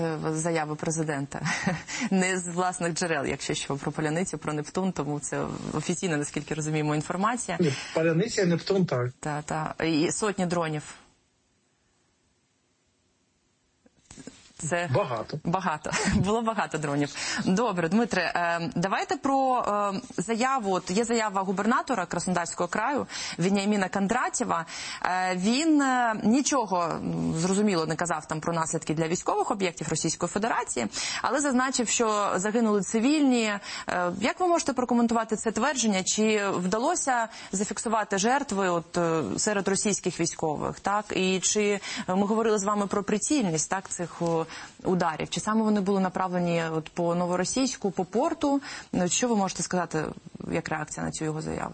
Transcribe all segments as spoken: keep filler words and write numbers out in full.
Заяви президента. Не з власних джерел, якщо що, про Паляницю, про Нептун, тому це офіційна, наскільки розуміємо, інформація. Ні, Паляниця, Нептун, так. Так, так. І сотні дронів. Це багато. Багато. Було багато дронів. Добре, Дмитре, давайте про заяву. От є заява губернатора Краснодарського краю Веніаміна Кондратєва. Він нічого, зрозуміло, не казав там про наслідки для військових об'єктів Російської Федерації, але зазначив, що загинули цивільні. Як ви можете прокоментувати це твердження? Чи вдалося зафіксувати жертви от серед російських військових? Так? І чи ми говорили з вами про прицільність, так, цих ударів? Чи саме вони були направлені от по Новоросійську, по порту? Що ви можете сказати, як реакція на цю його заяву?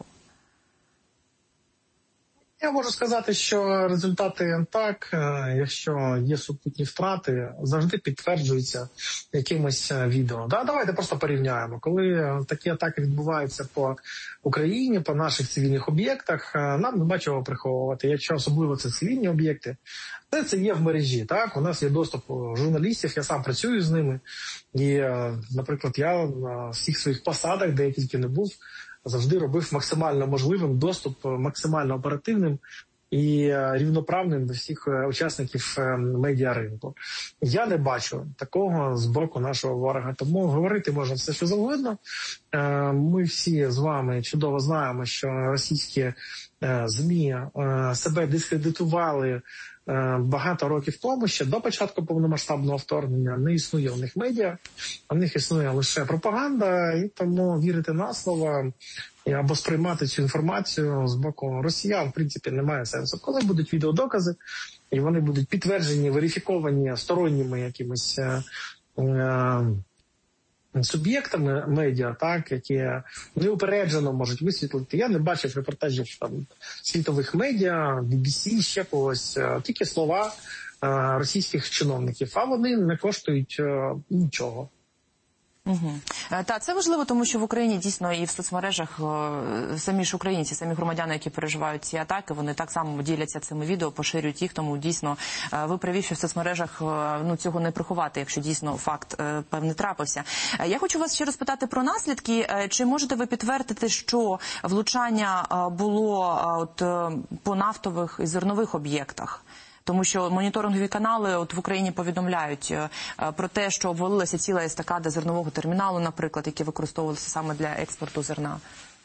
Я можу сказати, що результати так, якщо є супутні втрати, завжди підтверджуються якимось відео. Да, давайте просто порівняємо. Коли такі атаки відбуваються по Україні, по наших цивільних об'єктах, нам нема чого приховувати. Якщо особливо це цивільні об'єкти, це, це є в мережі. Так? У нас є доступ журналістів, я сам працюю з ними. І, наприклад, я на всіх своїх посадах, де я тільки не був, завжди робив максимально можливим доступ, максимально оперативним і рівноправним до всіх учасників медіаринку. Я не бачу такого з боку нашого ворога. Тому говорити можна все, що завгодно. Ми всі з вами чудово знаємо, що російські ЗМІ себе дискредитували багато років тому, ще до початку повномасштабного вторгнення. Не існує у них медіа, у них існує лише пропаганда, і тому вірити на слово або сприймати цю інформацію з боку росіян, в принципі, немає сенсу. Коли будуть відеодокази, і вони будуть підтверджені, верифіковані сторонніми якимись е, е, суб'єктами медіа, так, які неупереджено можуть висвітлити. Я не бачив репортажів там світових медіа, бі бі сі, ще когось, тільки слова е, російських чиновників, а вони не коштують е, нічого. Угу. Та, це важливо, тому що в Україні дійсно і в соцмережах самі ж українці, самі громадяни, які переживають ці атаки, вони так само діляться цими відео, поширюють їх, тому дійсно ви праві, що в соцмережах ну, цього не приховати, якщо дійсно факт певний трапився. Я хочу вас ще розпитати про наслідки. Чи можете ви підтвердити, що влучання було от, по нафтових і зернових об'єктах? Тому що моніторингові канали от в Україні повідомляють про те, що обвалилася ціла естакада зернового терміналу, наприклад, який використовувався саме для експорту зерна.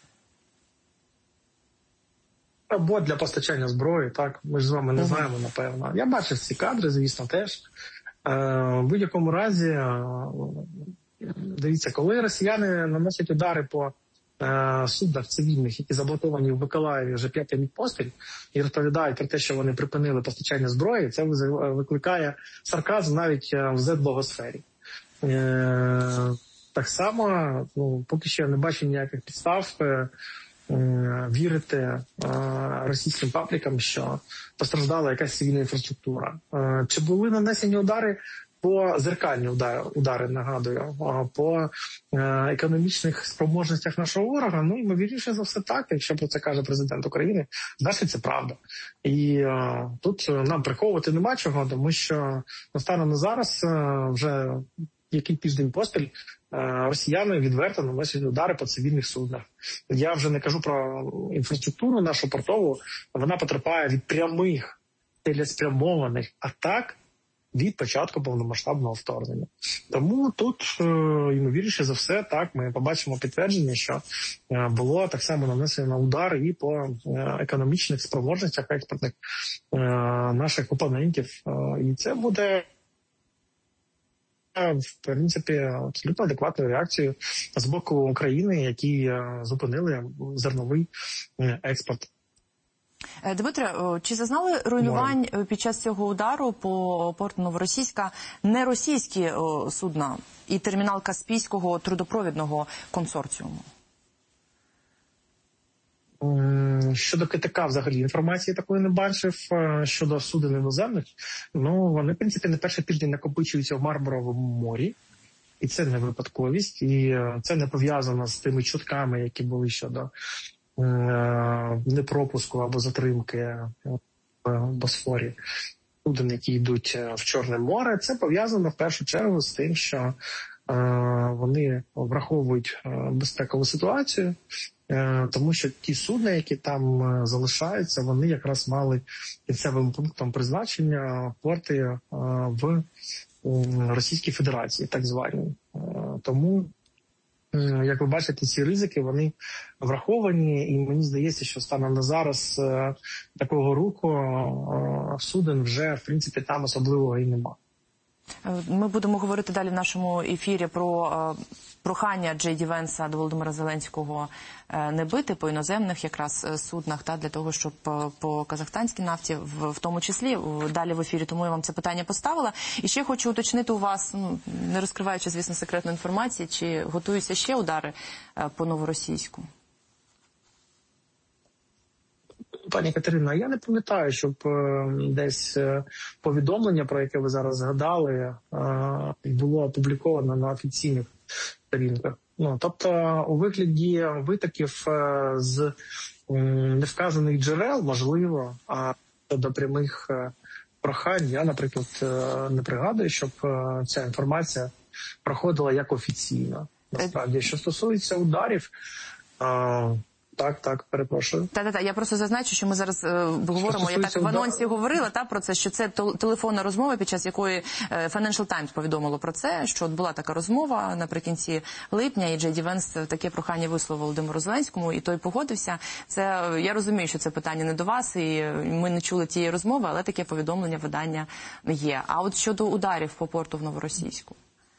Або для постачання зброї, так. Ми ж з вами не знаємо, напевно. Я бачив ці кадри, звісно, теж. В будь-якому разі, дивіться, коли росіяни наносять удари по суднах цивільних, які заблоковані в Миколаєві вже п'ятий рік поспіль, і розповідають про те, що вони припинили постачання зброї, це викликає сарказм навіть в зет-блогосфері. Так само, ну, поки що я не бачу ніяких підстав вірити російським паблікам, що постраждала якась цивільна інфраструктура. Чи були нанесені удари? По зеркальні удари, удари, нагадую, по е, економічних спроможностях нашого ворога, ну, ймовірніше за все так, якщо про це каже президент України, значить це правда. І е, тут нам приховувати нема чого, тому що станом на зараз е, вже який тиждень поспіль е, росіяни відверто наносять удари по цивільних суднах. Я вже не кажу про інфраструктуру нашу портову, вона потерпає від прямих цілеспрямованих атак від початку повномасштабного вторгнення. Тому тут, е, ймовірніше за все, так, ми побачимо підтвердження, що е, було так само нанесено удар і по е, економічних спроможностях експортних е, наших опонентів. Е, і це буде, е, в принципі, абсолютно адекватною реакцією з боку України, які е, зупинили зерновий е, експорт. Дмитре, чи зазнали руйнувань під час цього удару по порту Новоросійська не російські судна і термінал Каспійського трудопровідного консорціуму? Щодо КТК взагалі інформації такої не бачив. Щодо суден іноземних, ну вони, в принципі, не перший тиждень накопичуються в Мармуровому морі. І це не випадковість, і це не пов'язано з тими чутками, які були щодо непропуску або затримки в Босфорі. суден, які йдуть в Чорне море. Це пов'язано в першу чергу з тим, що вони враховують безпекову ситуацію, тому що ті судна, які там залишаються, вони якраз мали кінцевим пунктом призначення порти в Російській Федерації, так звані. Тому, як ви бачите, ці ризики, вони враховані, і мені здається, що станом на зараз такого руху суден вже, в принципі, там особливого і нема. Ми будемо говорити далі в нашому ефірі про прохання Джей Ді Венса до Володимира Зеленського не бити по іноземних якраз суднах, та, для того, щоб по казахстанській нафті, в, в тому числі, далі в ефірі, тому я вам це питання поставила. І ще хочу уточнити у вас, ну, не розкриваючи, звісно, секретну інформацію, чи готуються ще удари по новоросійську? Пані Катерина, я не пам'ятаю, щоб е, десь е, повідомлення, про яке ви зараз згадали, е, було опубліковано на офіційних сторінках. Ну, тобто, у вигляді витоків е, з е, невказаних джерел, можливо, а до прямих е, прохань, я, наприклад, е, не пригадую, щоб е, ця інформація проходила як офіційна. Насправді, що стосується ударів, е, Так, так, перепрошую. Так-так, я просто зазначу, що ми зараз е, говоримо, я так в анонсі говорила та, про це, що це телефонна розмова, під час якої е, Financial Times повідомило про це, що от була така розмова наприкінці липня, і Джей Ді Венс таке прохання висловив Володимиру Зеленському, і той погодився. Це, я розумію, що це питання не до вас, і ми не чули тієї розмови, але таке повідомлення видання є. А от щодо ударів по порту в Новоросійську?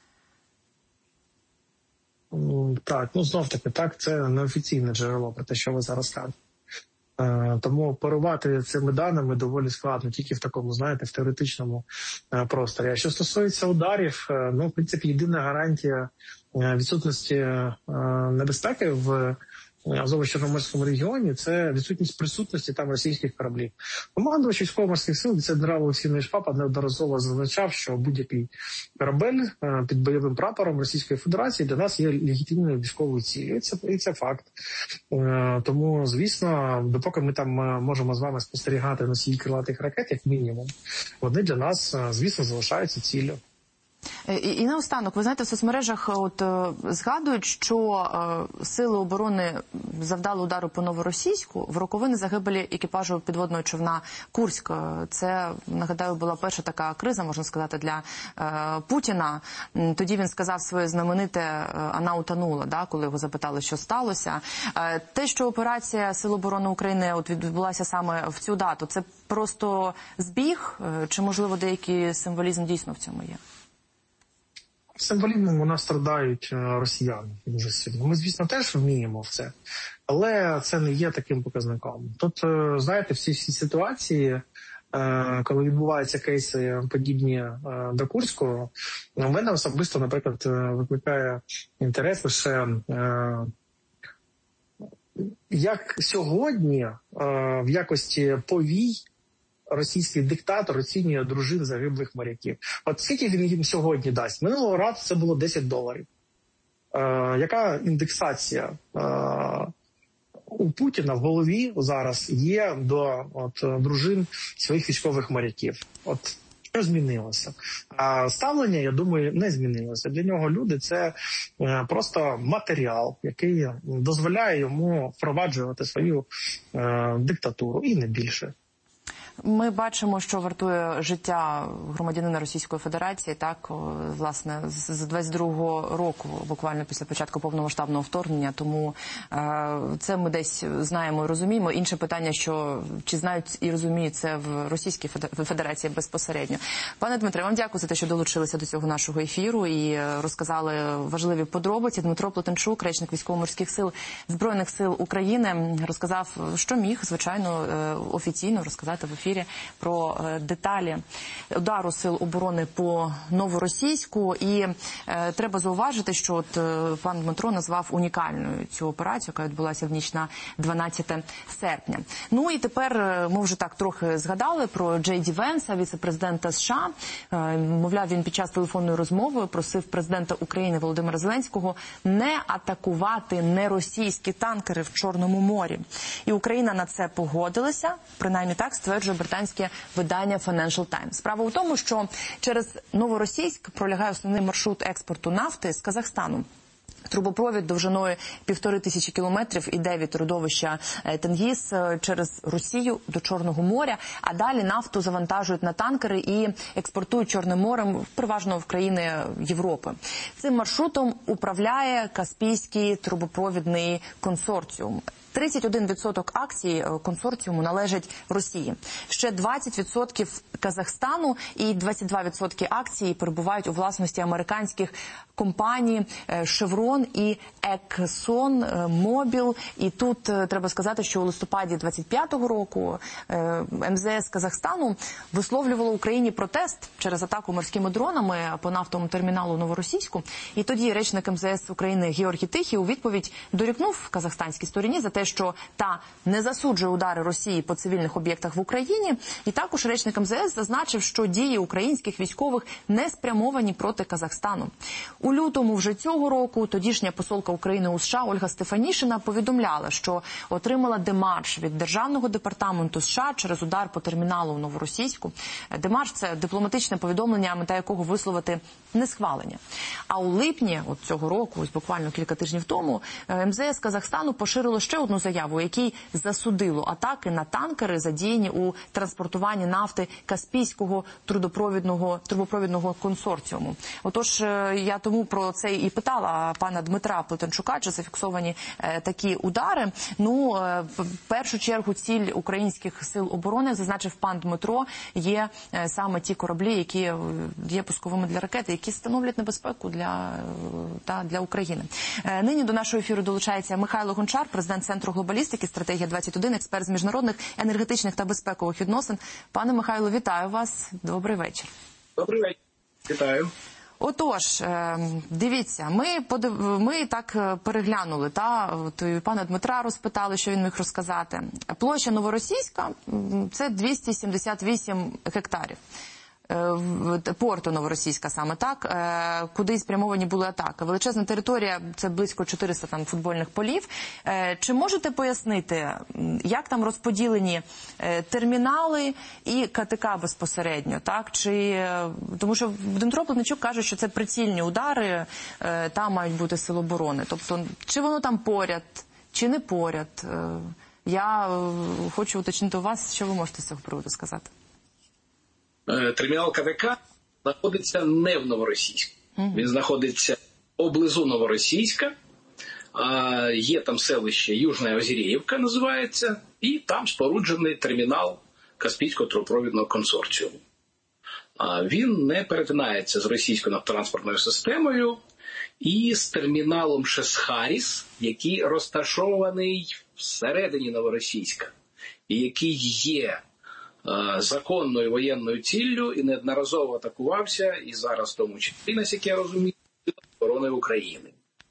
Так, ну знов-таки, так, це неофіційне джерело про те, що ви зараз кажете. Е, тому оперувати цими даними доволі складно, тільки в такому, знаєте, в теоретичному е, просторі. А що стосується ударів, е, ну, в принципі, єдина гарантія е, відсутності е, небезпеки в Азово-Чорноморському регіоні – це відсутність присутності там російських кораблів. Командувач військово-морських сил, віце-адмірал Олексій Нейшпапа неодноразово зазначав, що будь-який корабель під бойовим прапором Російської Федерації для нас є легітимною військовою ціллю. І це, і це факт. Тому, звісно, допоки ми там можемо з вами спостерігати носії крилатих ракет, як мінімум, вони для нас, звісно, залишаються ціллю. І, і наостанок, ви знаєте, в соцмережах от, е, згадують, що е, сили оборони завдали удару по Новоросійську в роковини загибелі екіпажу підводного човна «Курськ». Це, нагадаю, була перша така криза, можна сказати, для е, Путіна. Тоді він сказав своє знамените «Вона утонула», да, коли його запитали, що сталося. Е, те, що операція Сил оборони України от відбулася саме в цю дату, це просто збіг, е, чи, можливо, деякий символізм дійсно в цьому є? Символізмом у нас страдають росіяни дуже сильно. Ми, звісно, теж вміємо в це, але це не є таким показником. Тут, знаєте, всі ці ситуації, коли відбуваються кейси подібні до Курського, у мене особисто, наприклад, викликає інтерес лише як сьогодні в якості повій російський диктатор оцінює дружин загиблих моряків. От скільки він їм сьогодні дасть? Минулого разу це було десять доларів. Е, яка індексація е, у Путіна в голові зараз є до от, дружин своїх військових моряків? От що змінилося? А ставлення, я думаю, не змінилося. Для нього люди – це е, просто матеріал, який дозволяє йому впроваджувати свою е, диктатуру, і не більше. Ми бачимо, що вартує життя громадянина Російської Федерації, так, власне, з двадцять другого року, буквально після початку повномасштабного вторгнення, тому е, це ми десь знаємо і розуміємо. Інше питання, що чи знають і розуміють це в Російській Федерації безпосередньо. Пане Дмитре, вам дякую за те, що долучилися до цього нашого ефіру і розказали важливі подробиці. Дмитро Плетенчук, речник Військово-морських сил Збройних сил України, розказав, що міг, звичайно, офіційно розказати в ефірі про деталі удару Сил оборони по Новоросійську. І е, треба зауважити, що от, е, пан Дмитро назвав унікальною цю операцію, яка відбулася в ніч на дванадцяте серпня. Ну і тепер е, ми вже так трохи згадали про Джей Ді Венса, віце-президента США. Е, мовляв, він під час телефонної розмови просив президента України Володимира Зеленського не атакувати неросійські танкери в Чорному морі. І Україна на це погодилася, принаймні так стверджує стверджує британське видання Financial Times. Справа у тому, що через Новоросійськ пролягає основний маршрут експорту нафти з Казахстану. Трубопровід довжиною півтори тисячі кілометрів іде від родовища Тенгіз через Росію до Чорного моря, а далі нафту завантажують на танкери і експортують Чорним морем, переважно в країни Європи. Цим маршрутом управляє Каспійський трубопровідний консорціум. тридцять один відсоток акцій консорціуму належать Росії. Ще двадцять відсотків Казахстану і двадцять два відсотки акцій перебувають у власності американських компаній Chevron і Exxon Mobil. І тут треба сказати, що у листопаді двадцять п'ятого року ем зе ес Казахстану висловлювало Україні протест через атаку морськими дронами по нафтовому терміналу Новоросійську. І тоді речник ем зе ес України Георгій Тихий у відповідь дорікнув казахстанській стороні за те, що та не засуджує удари Росії по цивільних об'єктах в Україні. І також речник ем зе ес зазначив, що дії українських військових не спрямовані проти Казахстану. У лютому вже цього року тодішня посолка України у США Ольга Стефанішина повідомляла, що отримала демарш від Державного департаменту США через удар по терміналу у Новоросійську. Демарш – це дипломатичне повідомлення, мета якого висловити несхвалення. А у липні от цього року, ось буквально кілька тижнів тому, ем зе ес Казахстану поширило ще одну заяву, у якій засудило атаки на танкери, задіяні у транспортуванні нафти Каспійського трубопровідного, трубопровідного консорціуму. Отож, я тому про це і питала пана Дмитра Плетенчука, чи зафіксовані е, такі удари. Ну, е, в першу чергу ціль українських сил оборони, зазначив пан Дмитро, є е, саме ті кораблі, які е, є пусковими для ракети, які становлять небезпеку для, е, та, для України. Е, нині до нашого ефіру долучається Михайло Гончар, президент Центру глобалістики «Стратегія двадцять один», експерт з міжнародних, енергетичних та безпекових відносин. Пане Михайло, вітаю вас. Добрий вечір. Добрий вечір. Вітаю. Отож, дивіться, ми, подив... ми так переглянули, та, от, пана Дмитра розпитали, що він міг розказати. Площа Новоросійська – це двісті сімдесят вісім гектарів. Порту Новоросійська саме так, куди спрямовані були атаки. Величезна територія, це близько чотириста там футбольних полів. Чи можете пояснити, як там розподілені термінали і ка те ка безпосередньо, так? Чи тому що Дмитро Плетенчук каже, що це прицільні удари, там мають бути сили оборони. Тобто, чи воно там поряд, чи не поряд? Я хочу уточнити у вас, що ви можете з цього приводу сказати. Термінал ка те ка знаходиться не в Новоросійську. Mm-hmm. Він знаходиться поблизу Новоросійська. Є там селище Южна Озірєївка, називається, і там споруджений термінал Каспійського трубопровідного консорціуму. Він не перетинається з російською нафтотранспортною системою і з терміналом Шесхаріс, який розташований всередині Новоросійська, і який є законною воєнною ціллю і неодноразово атакувався, і зараз в тому числі, наскільки я розумію, оборони України.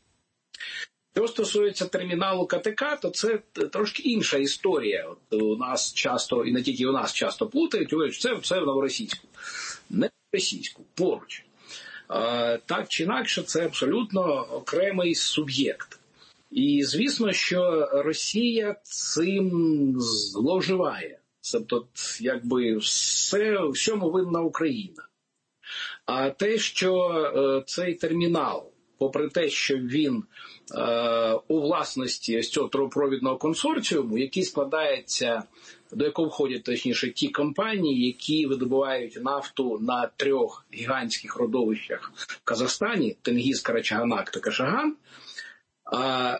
Що стосується терміналу ка те ка, то це трошки інша історія. От у нас часто, і не тільки у нас часто плутають, говорять, що це, це в Новоросійську. Не в Новоросійську, поруч. А, так чи інакше, це абсолютно окремий суб'єкт. І звісно, що Росія цим зловживає. Тобто, якби, все, всьому винна Україна. А те, що е, цей термінал, попри те, що він е, у власності ось цього трубопровідного консорціуму, який складається, до якого входять, точніше, ті компанії, які видобувають нафту на трьох гігантських родовищах в Казахстані, Тенгіз, Карачаганак та Кашаган, е,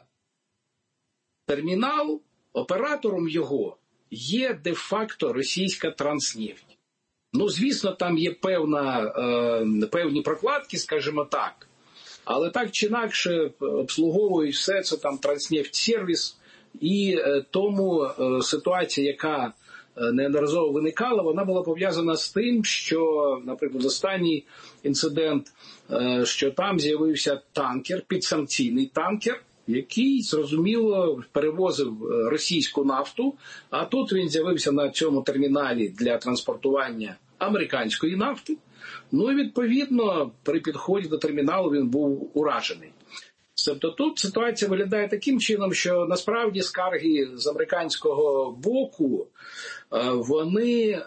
термінал, оператором його є де-факто російська Транснефть. Ну, звісно, там є певна, е, певні прокладки, скажімо так, але так чи інакше обслуговують все це там Транснефть-сервіс, і е, тому е, ситуація, яка неодноразово виникала, вона була пов'язана з тим, що, наприклад, останній інцидент, е, що там з'явився танкер, підсанкційний танкер, який, зрозуміло, перевозив російську нафту, а тут він з'явився на цьому терміналі для транспортування американської нафти. Ну і, відповідно, при підході до терміналу він був уражений. Тобто тут ситуація виглядає таким чином, що насправді скарги з американського боку, вони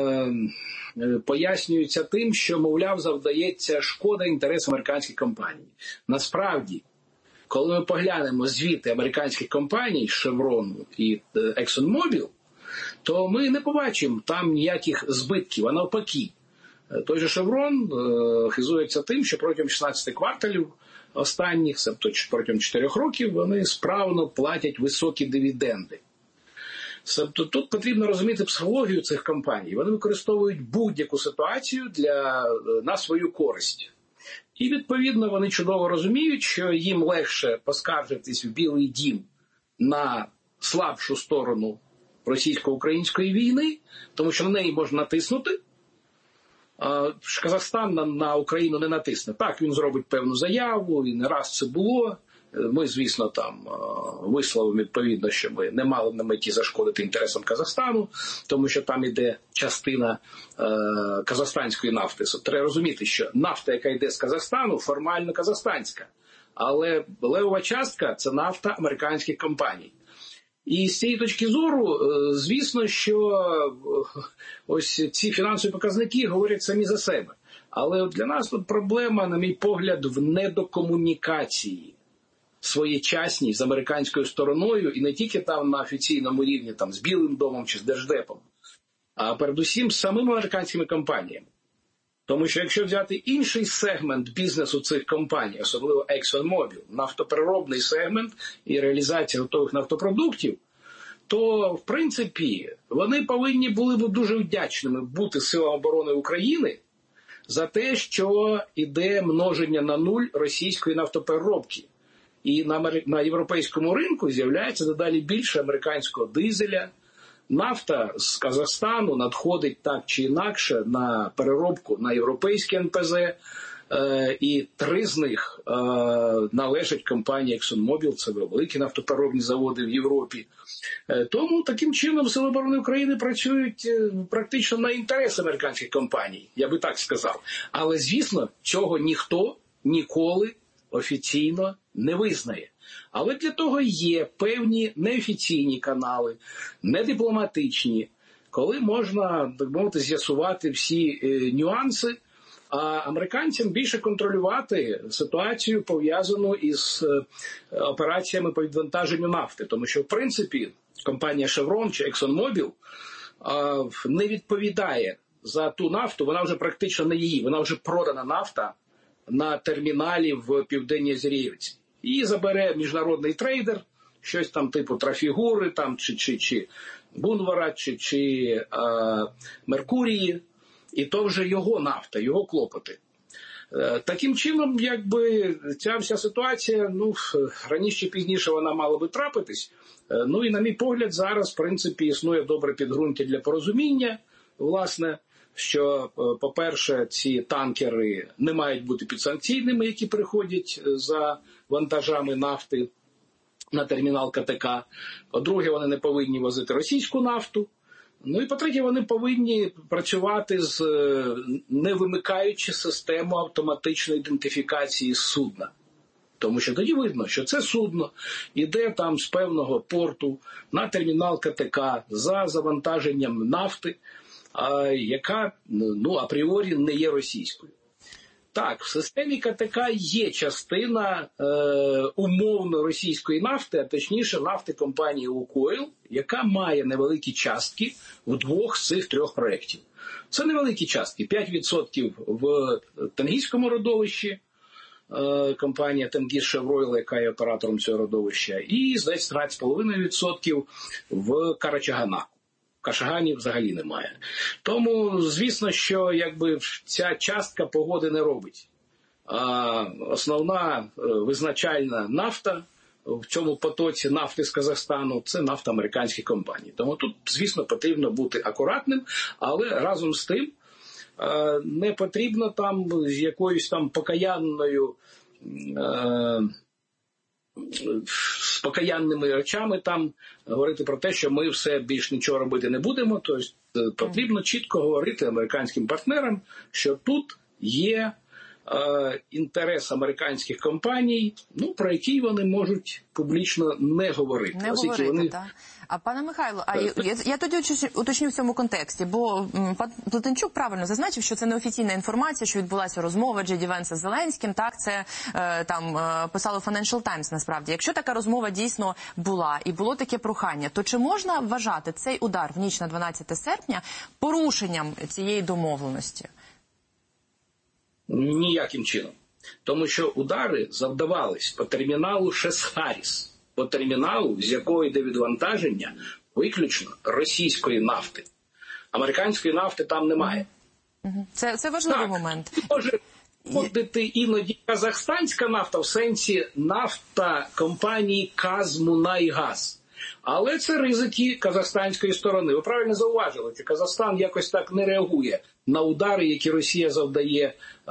пояснюються тим, що, мовляв, завдається шкода інтересам американських компаній. Насправді, коли ми поглянемо звіти американських компаній Chevron і ExxonMobil, то ми не побачимо там ніяких збитків, а навпаки. Той же Chevron хизується тим, що протягом шістнадцяти кварталів останніх, тобто протягом чотирьох років, вони справно платять високі дивіденди. Тобто тут потрібно розуміти психологію цих компаній. Вони використовують будь-яку ситуацію для, на свою користь. І, відповідно, вони чудово розуміють, що їм легше поскаржитись в Білий дім на слабшу сторону російсько-української війни, тому що на неї можна натиснути. Казахстан на, на Україну не натисне. Так, він зробить певну заяву, і не раз це було. Ми, звісно, там висловимо відповідно, що ми не мали на меті зашкодити інтересам Казахстану, тому що там іде частина е, казахстанської нафти. Треба розуміти, що нафта, яка йде з Казахстану, формально казахстанська. Але левова частка – це нафта американських компаній. І з цієї точки зору, звісно, що ось ці фінансові показники говорять самі за себе. Але для нас тут проблема, на мій погляд, в недокомунікації своєчасній з американською стороною, і не тільки там на офіційному рівні, там з Білим домом чи з Держдепом, а передусім з самими американськими компаніями. Тому що якщо взяти інший сегмент бізнесу цих компаній, особливо ExxonMobil, нафтопереробний сегмент і реалізація готових нафтопродуктів, то, в принципі, вони повинні були б дуже вдячними бути Силам оборони України за те, що йде множення на нуль російської нафтопереробки. І на, на європейському ринку з'являється дедалі більше американського дизеля. Нафта з Казахстану надходить так чи інакше на переробку на європейські ен пе зе, е, і три з них е, належать компанії ExxonMobil, це великі нафтопереробні заводи в Європі. Е, тому таким чином Сили оборони України працюють е, практично на інтерес американських компаній, я би так сказав. Але, звісно, цього ніхто ніколи офіційно не визнає. Але для того є певні неофіційні канали, недипломатичні, коли можна, так мовити, з'ясувати всі е, нюанси, а американцям більше контролювати ситуацію, пов'язану із е, операціями по відвантаженню нафти. Тому що, в принципі, компанія Chevron чи ExxonMobil е, не відповідає за ту нафту, вона вже практично не її, вона вже продана нафта на терміналі в Південній Озеріївці. Її забере міжнародний трейдер, щось там типу Трафігури, там, чи, чи, чи Бунвара, чи, чи е, Меркурії, і то вже його нафта, його клопоти. Е, таким чином, якби ця вся ситуація, ну, раніше чи пізніше вона мала би трапитись. Е, ну і, на мій погляд, зараз, в принципі, існує добре підґрунтя для порозуміння, власне, що, по-перше, ці танкери не мають бути підсанкційними, які приходять за вантажами нафти на термінал ка те ка. По-друге, вони не повинні возити російську нафту. Ну і по-третє, вони повинні працювати з, не вимикаючи систему автоматичної ідентифікації судна. Тому що тоді видно, що це судно іде там з певного порту на термінал ка те ка за завантаженням нафти, яка, ну, апріорі не є російською. Так, в системі ка те ка є частина е, умовно російської нафти, а точніше нафти компанії «Лукойл», яка має невеликі частки в двох з цих трьох проєктів. Це невеликі частки. п'ять відсотків в Тенгізькому родовищі, е, компанія «Тенгіз-Шевройл», яка є оператором цього родовища, і, здається, тринадцять цілих п'ять десятих відсотка в Карачаганаку. Кашагані взагалі немає. Тому, звісно, що якби ця частка погоди не робить. А основна визначальна нафта в цьому потоці нафти з Казахстану – це нафта американських компаній. Тому тут, звісно, потрібно бути акуратним, але разом з тим не потрібно там з якоюсь там покаянною з покаянними речами там говорити про те, що ми все більш нічого робити не будемо. Тобто потрібно чітко говорити американським партнерам, що тут є е, інтерес американських компаній, ну, про який вони можуть публічно не говорити. Не говорити, вони... так. А пане Михайло, а я, я тоді уточню в цьому контексті, бо пан Плетенчук правильно зазначив, що це неофіційна інформація, що відбулася розмова Джей Ді Венса з Зеленським, так, це е, там е, писало Financial Times насправді. Якщо така розмова дійсно була і було таке прохання, то чи можна вважати цей удар в ніч на дванадцяте серпня порушенням цієї домовленості? Ніяким чином. Тому що удари завдавались по терміналу Шес-Харріс, по терміналу, з якого йде відвантаження виключно російської нафти. Американської нафти там немає. Це, це важливий так, момент. Може входити іноді казахстанська нафта в сенсі нафта компанії «Казмунайгаз». Але це ризики казахстанської сторони. Ви правильно зауважили, що Казахстан якось так не реагує на удари, які Росія завдає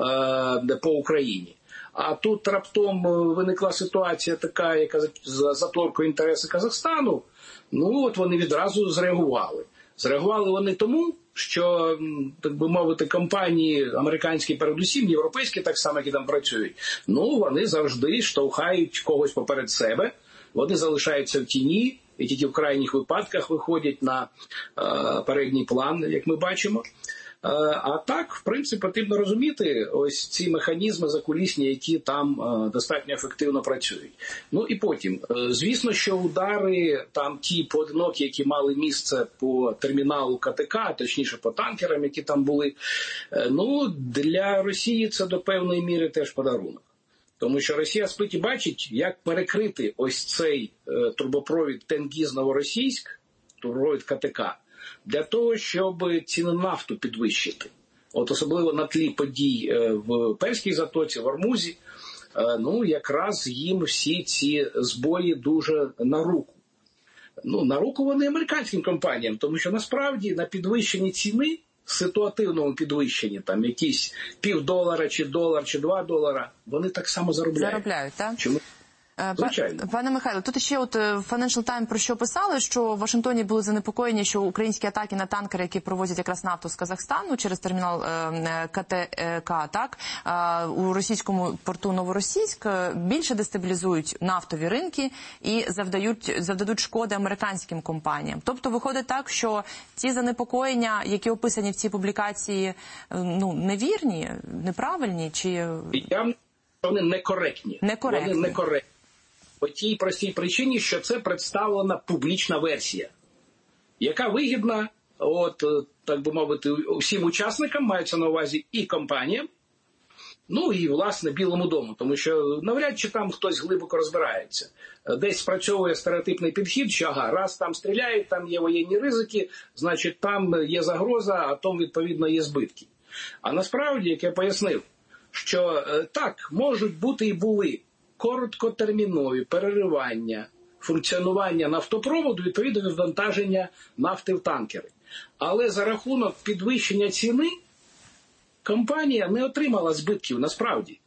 е, по Україні. А тут раптом виникла ситуація така, яка заторкує інтереси Казахстану. Ну, от вони відразу зреагували. Зреагували вони тому, що, так би мовити, компанії американські, передусім, європейські, так само, які там працюють, ну, вони завжди штовхають когось поперед себе, вони залишаються в тіні, і тільки в крайніх випадках виходять на е, передній план, як ми бачимо. Е, а так, в принципі, потрібно розуміти ось ці механізми закулісні, які там е, достатньо ефективно працюють. Ну і потім, е, звісно, що удари, там ті поодинокі, які мали місце по терміналу Ка Те Ка, точніше по танкерам, які там були, е, ну, для Росії це до певної міри теж подарунок. Тому що Росія спить і бачить, як перекрити ось цей е, трубопровід Тенгіз-Новоросійськ, трубопровід Ка Те Ка, для того, щоб ціни нафту підвищити. От особливо на тлі подій е, в Перській затоці, в Ормузі, е, ну якраз їм всі ці збої дуже на руку. Ну, на руку вони американським компаніям, тому що насправді на підвищенні ціни, ситуативному підвищенні, там якісь пів долара, чи долар, чи два долара, вони так само заробляють. Заробляють, так? Чому? Звичайно. Пане Михайло, тут ще от Financial Times про що писали, що в Вашингтоні були занепокоєні, що українські атаки на танкери, які провозять якраз нафту з Казахстану через термінал Ка Те Ка, так, у російському порту Новоросійськ більше дестабілізують нафтові ринки і завдають, завдадуть шкоди американським компаніям. Тобто виходить так, що ці занепокоєння, які описані в цій публікації, ну, невірні, неправильні, чи... Я, вони некоректні. Некоректні. Вони некоректні. По тій простій причині, що це представлена публічна версія, яка вигідна, от, так би мовити, усім учасникам, мається на увазі і компаніям, ну і, власне, Білому дому, тому що навряд чи там хтось глибоко розбирається. Десь спрацьовує стереотипний підхід, що, ага, раз там стріляють, там є воєнні ризики, значить там є загроза, а там, відповідно, є збитки. А насправді, як я пояснив, що так, можуть бути і були короткотермінові переривання функціонування нафтопроводу відповідно до відвантаження нафти в танкери. Але за рахунок підвищення ціни компанія не отримала збитків насправді.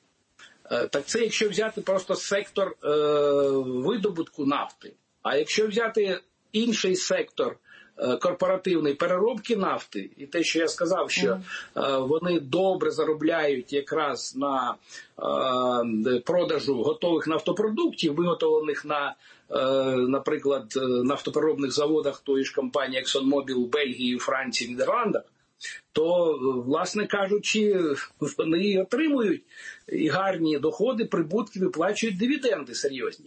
Так це якщо взяти просто сектор е, видобутку нафти. А якщо взяти інший сектор корпоративної переробки нафти, і те, що я сказав, що mm. вони добре заробляють якраз на е, продажу готових нафтопродуктів, виготовлених на, е, наприклад, нафтопереробних заводах тої ж компанії ExxonMobil у Бельгії, Франції, Нідерландах, то, власне кажучи, вони отримують і гарні доходи, прибутки, виплачують дивіденди серйозні.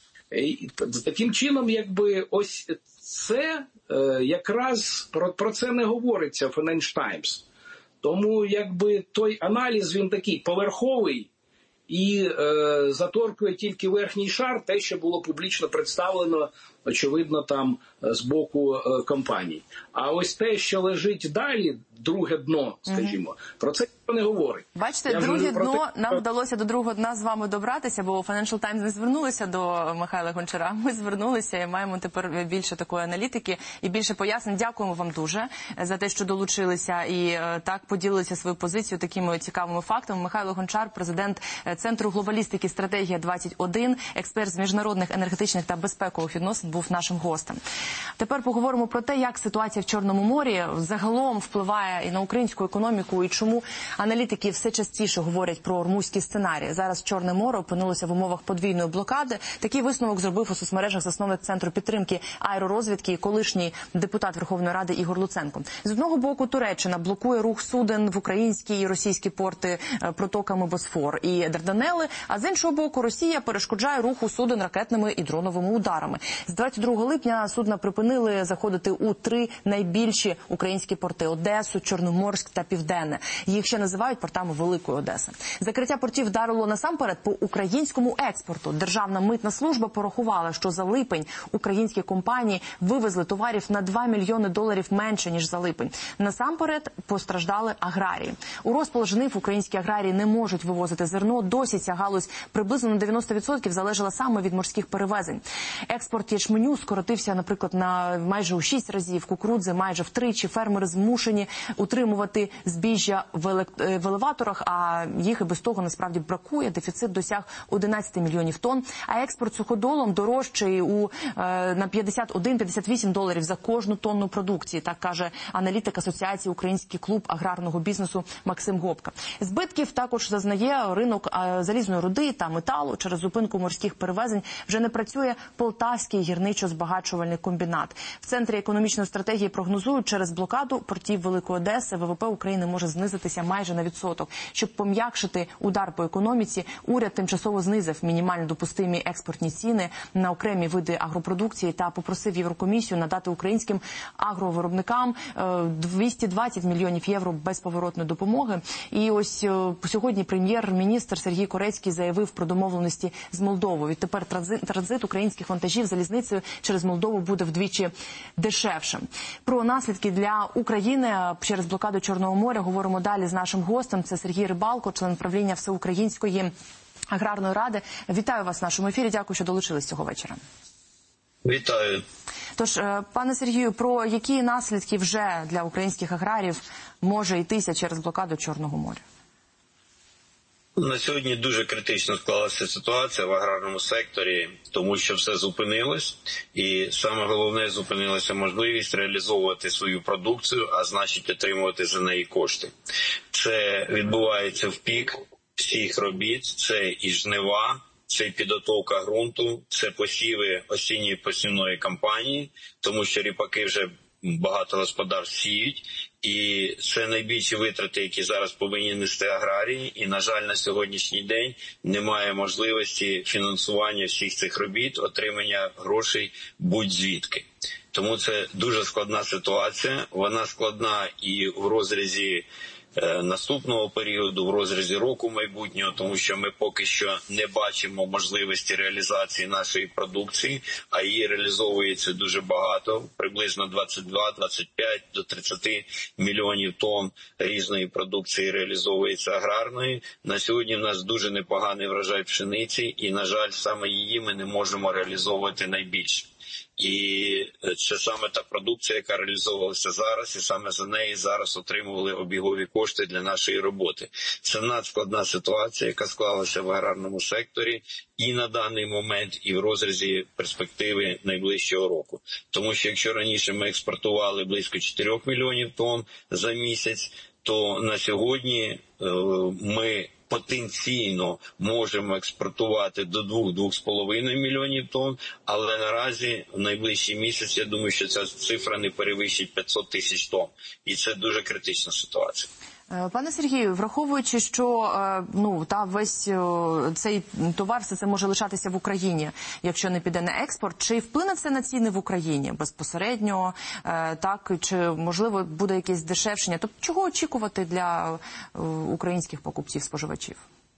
І таким чином, якби, ось це е, якраз про, про це не говориться в Financial Times. Тому, якби, той аналіз, він такий поверховий і е, заторкує тільки верхній шар, те, що було публічно представлено, очевидно, там з боку е, компаній. А ось те, що лежить далі, друге дно, скажімо, mm-hmm. про це ніхто не говорить. Бачите, я друге дно, те, нам вдалося до другого дна з вами добратися, бо Financial Times не звернулися до Михайла Гончара. Ми звернулися і маємо тепер більше такої аналітики і більше пояснень. Дякуємо вам дуже за те, що долучилися і так поділилися свою позицію такими цікавими фактами. Михайло Гончар, президент Центру глобалістики «Стратегія двадцять один», експерт з міжнародних енергетичних та безпекових відносин, був був нашим гостем. Тепер поговоримо про те, як ситуація в Чорному морі загалом впливає і на українську економіку, і чому аналітики все частіше говорять про ормузький сценарій. Зараз Чорне море опинилося в умовах подвійної блокади. Такий висновок зробив у соцмережах засновник Центру підтримки аеророзвідки і колишній депутат Верховної Ради Ігор Луценко. З одного боку, Туреччина блокує рух суден в українські і російські порти протоками Босфор і Дарданели, а з іншого боку, Росія перешкоджає руху суден ракетними і дроновими ударами. З двадцять другого липня судна припинили заходити у три найбільші українські порти – Одесу, Чорноморськ та Південне. Їх ще називають портами Великої Одеси. Закриття портів вдарило насамперед по українському експорту. Державна митна служба порахувала, що за липень українські компанії вивезли товарів на два мільйони доларів менше, ніж за липень. Насамперед постраждали аграрії. У розпал жнив українські аграрії не можуть вивозити зерно. Досі ця галузь приблизно на дев'яносто відсотків залежала саме від морських перевезень. Експорт ячменю скоротився, наприклад, на майже у шість разів, кукурудзи майже втричі. Фермери змушені утримувати збіжжя в елеваторах, а їх і без того насправді бракує. Дефіцит досяг одинадцять мільйонів тонн, а експорт суходолом дорожчий у на п'ятдесят один - п'ятдесят вісім доларів за кожну тонну продукції, так каже аналітик Асоціації «Український клуб аграрного бізнесу» Максим Гопка. Збитків також зазнає ринок залізної руди та металу. Через зупинку морських перевезень вже не працює Полтавський гірничо-збагачувальний комбінат. В Центрі економічної стратегії прогнозують, через блокаду портів Великої Одеси ВВП України може знизитися майже на відсоток. Щоб пом'якшити удар по економіці, уряд тимчасово знизив мінімально допустимі експортні ціни на окремі види агропродукції та попросив Єврокомісію надати українським агровиробникам двісті двадцять мільйонів євро безповоротної допомоги. І ось сьогодні прем'єр-міністр Сергій Корецький заявив про домовленості з Молдовою. Відтепер транзит українських вантажів залізницею через Молдову буде вдвічі дешевшим. Про наслідки для України через блокаду Чорного моря говоримо далі з нашим гостем. Це Сергій Рибалко, член правління Всеукраїнської аграрної ради. Вітаю вас в нашому ефірі. Дякую, що долучились цього вечора. Вітаю. Тож, пане Сергію, про які наслідки вже для українських аграріїв може йтися через блокаду Чорного моря? На сьогодні дуже критично склалася ситуація в аграрному секторі, тому що все зупинилось. І саме головне, зупинилася можливість реалізовувати свою продукцію, а значить отримувати за неї кошти. Це відбувається в пік всіх робіт, це і жнива, це і підготовка ґрунту, це посіви осінньої посівної кампанії, тому що ріпаки вже багато господарств сіють. І це найбільші витрати, які зараз повинні нести аграрії. І, на жаль, на сьогоднішній день немає можливості фінансування всіх цих робіт, отримання грошей будь-звідки. Тому це дуже складна ситуація. Вона складна і в розрізі наступного періоду, в розрізі року майбутнього, тому що ми поки що не бачимо можливості реалізації нашої продукції, а її реалізовується дуже багато, приблизно двадцять два - двадцять п'ять до тридцяти мільйонів тонн різної продукції реалізовується аграрної. На сьогодні в нас дуже непоганий врожай пшениці і, на жаль, саме її ми не можемо реалізовувати найбільше. І це саме та продукція, яка реалізовувалася зараз, і саме за неї зараз отримували обігові кошти для нашої роботи. Це надскладна ситуація, яка склалася в аграрному секторі і на даний момент, і в розрізі перспективи найближчого року. Тому що якщо раніше ми експортували близько чотирьох мільйонів тонн за місяць, то на сьогодні ми потенційно можемо експортувати до двох - двох з половиною мільйонів тонн, але наразі в найближчий місяць, я думаю, що ця цифра не перевищить п'ятсот тисяч тонн. І це дуже критична ситуація. Пане Сергію, враховуючи, що ну та весь цей товар все це може лишатися в Україні, якщо не піде на експорт, чи вплине це на ціни в Україні безпосередньо, так, чи можливо буде якесь здешевшення? Тобто чого очікувати для українських покупців-споживачів?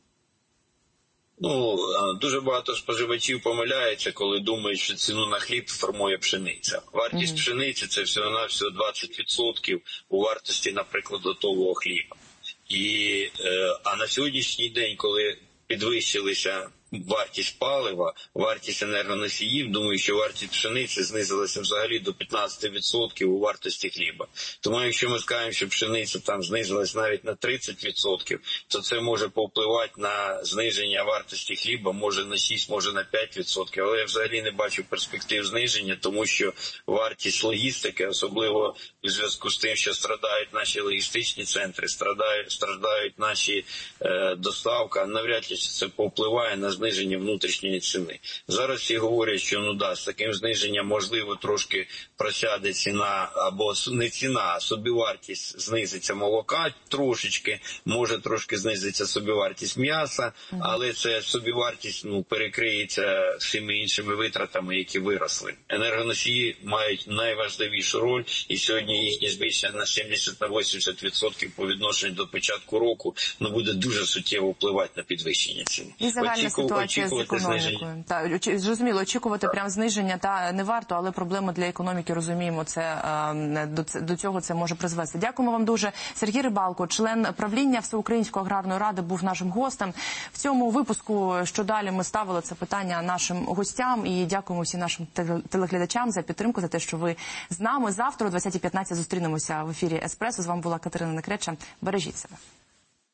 Ну, дуже багато споживачів помиляються, коли думають, що ціну на хліб формує пшениця. Вартість mm-hmm. пшениці – це всього-навсього двадцять відсотків у вартості, наприклад, готового хліба. І, а на сьогоднішній день, коли підвищилися вартість палива, вартість енергоносіїв. Думаю, що вартість пшениці знизилася взагалі до п'ятнадцяти відсотків у вартості хліба. Тому якщо ми скажемо, що пшениця там знизилась навіть на тридцять відсотків, то це може повпливати на зниження вартості хліба, може на шість, може на п'ять відсотків. Але я взагалі не бачу перспектив зниження, тому що вартість логістики, особливо в зв'язку з тим, що страдають наші логістичні центри, страдають, страждають наші е, доставка, навряд чи це повпливає на зниження внутрішньої ціни. Зараз всі говорять, що ну да, з таким зниженням можливо трошки просяде ціна, або не ціна, а собівартість знизиться молока трошечки, може трошки знизиться собівартість м'яса, але це собівартість ну, перекриється всіми іншими витратами, які виросли. Енергоносії мають найважливішу роль, і сьогодні їхнє збільшення на сімдесят на вісімдесят відсотків по відношенню до початку року ну, буде дуже суттєво впливати на підвищення цін. І загальна Очіку, ситуація з економікою. Так, зрозуміло, очікувати прям зниження та не варто, але проблему для економіки, розуміємо, це до, до цього це може призвести. Дякуємо вам дуже. Сергій Рибалко, член правління Всеукраїнської аграрної ради, був нашим гостем. В цьому випуску, що далі, ми ставили це питання нашим гостям і дякуємо всім нашим телеглядачам за підтримку, за те, що ви з нами. Завтра о двадцятій п'ятнадцять зустрінемося в ефірі «Еспресо». З вами була Катерина Некреча. Бережіть себе.